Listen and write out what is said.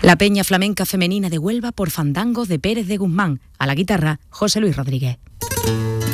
La Peña Flamenca Femenina de Huelva por fandangos de Pérez de Guzmán. A la guitarra, José Luis Rodríguez.